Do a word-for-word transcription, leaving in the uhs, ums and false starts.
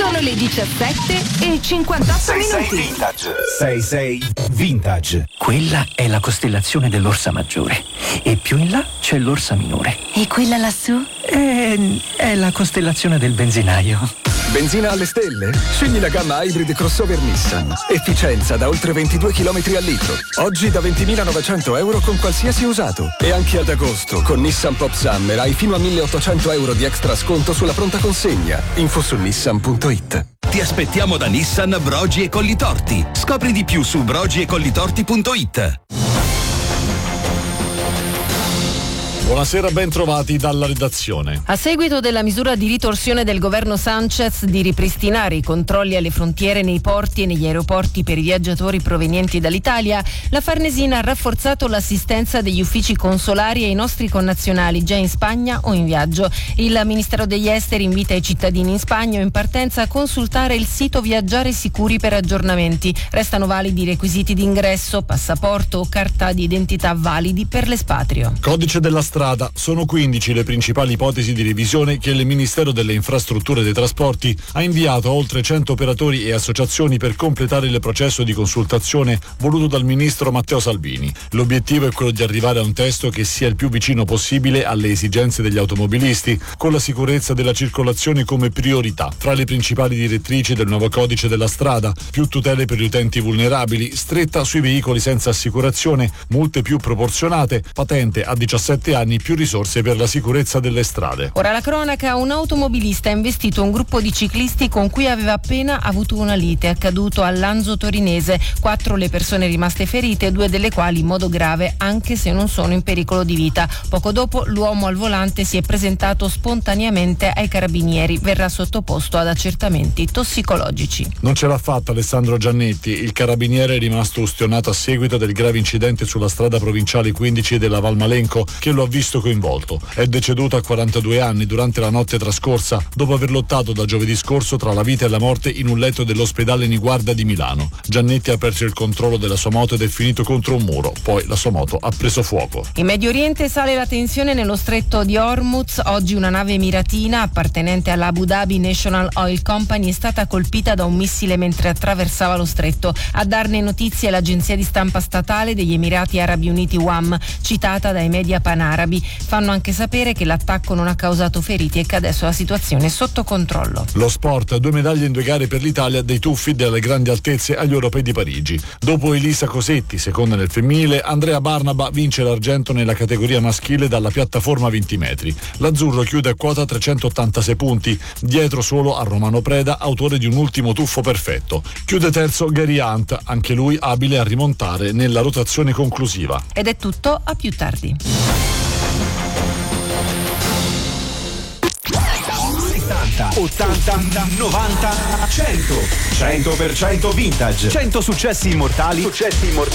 Sono le diciassette e cinquantotto minuti. Vintage. sei sei Vintage. Quella è la costellazione dell'Orsa Maggiore e più in là c'è l'Orsa Minore. E quella lassù? È, è la costellazione del benzinaio. Benzina alle stelle? Scegli la gamma Hybrid crossover Nissan. Efficienza da oltre ventidue chilometri al litro. Oggi da ventimilanovecento euro con qualsiasi usato. E anche ad agosto con Nissan Pop Summer hai fino a milleottocento euro di extra sconto sulla pronta consegna. Info su nissan punto it. Ti aspettiamo da Nissan Brogi e Collitorti. Scopri di più su brogi e collitorti punto it. Buonasera, ben trovati dalla redazione. A seguito della misura di ritorsione del governo Sanchez di ripristinare i controlli alle frontiere nei porti e negli aeroporti per i viaggiatori provenienti dall'Italia, la Farnesina ha rafforzato l'assistenza degli uffici consolari ai nostri connazionali già in Spagna o in viaggio. Il Ministero degli Esteri invita i cittadini in Spagna o in partenza a consultare il sito Viaggiare Sicuri per aggiornamenti. Restano validi i requisiti di ingresso, passaporto o carta di identità validi per l'espatrio. Codice della strada. Sono quindici le principali ipotesi di revisione che il Ministero delle Infrastrutture e dei Trasporti ha inviato a oltre cento operatori e associazioni per completare il processo di consultazione voluto dal ministro Matteo Salvini. L'obiettivo è quello di arrivare a un testo che sia il più vicino possibile alle esigenze degli automobilisti, con la sicurezza della circolazione come priorità. Fra le principali direttrici del nuovo codice della strada, più tutele per gli utenti vulnerabili, stretta sui veicoli senza assicurazione, multe più proporzionate, patente a diciassette anni, più risorse per la sicurezza delle strade. Ora la cronaca: un automobilista ha investito un gruppo di ciclisti con cui aveva appena avuto una lite, accaduto a Lanzo Torinese. Quattro le persone rimaste ferite, due delle quali in modo grave, anche se non sono in pericolo di vita. Poco dopo l'uomo al volante si è presentato spontaneamente ai carabinieri, verrà sottoposto ad accertamenti tossicologici. Non ce l'ha fatta Alessandro Giannetti, il carabiniere è rimasto ustionato a seguito del grave incidente sulla strada provinciale quindici della Valmalenco che lo ha visto coinvolto. È deceduto a quarantadue anni durante la notte trascorsa dopo aver lottato da giovedì scorso tra la vita e la morte in un letto dell'ospedale Niguarda di Milano. Giannetti ha perso il controllo della sua moto ed è finito contro un muro, poi la sua moto ha preso fuoco. In Medio Oriente sale la tensione nello stretto di Hormuz. Oggi una nave emiratina appartenente alla Abu Dhabi National Oil Company è stata colpita da un missile mentre attraversava lo stretto. A darne notizie l'agenzia di stampa statale degli Emirati Arabi Uniti U A M, citata dai media panarabi. Fanno anche sapere che l'attacco non ha causato feriti e che adesso la situazione è sotto controllo. Lo sport, due medaglie in due gare per l'Italia dei tuffi delle grandi altezze agli europei di Parigi. Dopo Elisa Cosetti, seconda nel femminile, Andrea Barnaba vince l'argento nella categoria maschile dalla piattaforma venti metri. L'azzurro chiude a quota trecentottantasei punti, dietro solo a Romano Preda, autore di un ultimo tuffo perfetto. Chiude terzo Gary Hunt, anche lui abile a rimontare nella rotazione conclusiva. Ed è tutto, a più tardi. ottanta, novanta, cento. cento per cento vintage. cento successi immortali. Successi immortali.